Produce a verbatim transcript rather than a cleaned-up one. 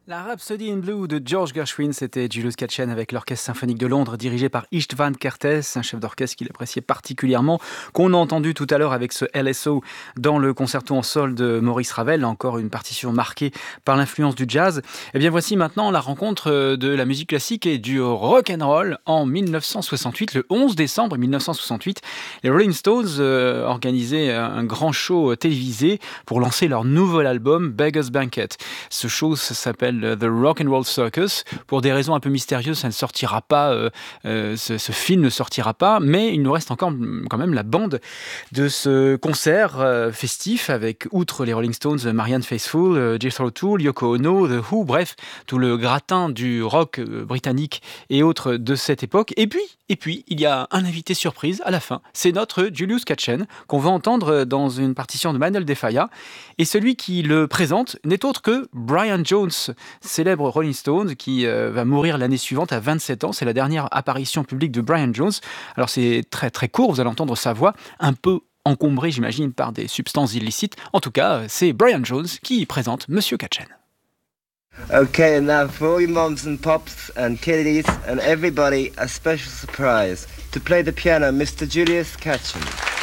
La Rhapsody in Blue de George Gershwin, c'était Julius Katchen avec l'Orchestre symphonique de Londres dirigé par István Kertész, un chef d'orchestre qu'il appréciait particulièrement, qu'on a entendu tout à l'heure avec ce L S O dans le concerto en sol de Maurice Ravel, encore une partition marquée par l'influence du jazz. Et bien voici maintenant la rencontre de la musique classique et du rock and roll en dix-neuf cent soixante-huit, le onze décembre mille neuf cent soixante-huit. Les Rolling Stones euh, organisaient un grand show télévisé pour lancer leur nouvel album Beggar's Banquet. Ce show s'appelle The Rock and Roll Circus. Pour des raisons un peu mystérieuses, ça ne sortira pas, euh, euh, ce, ce film ne sortira pas, mais il nous reste encore quand même la bande de ce concert euh, festif avec, outre les Rolling Stones, Marianne Faithfull, euh, Jethro Tull, Yoko Ono, The Who, bref, tout le gratin du rock euh, britannique et autres de cette époque. Et puis, et puis, il y a un invité surprise à la fin. C'est notre Julius Katchen, qu'on va entendre dans une partition de Manuel de Falla. Et celui qui le présente n'est autre que Brian Jones, célèbre Rolling Stone, qui euh, va mourir l'année suivante à vingt-sept ans. C'est la dernière apparition publique de Brian Jones. Alors c'est très très court, vous allez entendre sa voix, un peu encombrée, j'imagine, par des substances illicites. En tout cas, c'est Brian Jones qui présente Monsieur Katchen. Okay, and now for all you moms and pops and kiddies and everybody, a special surprise. To play the piano, Mister Julius Katchen.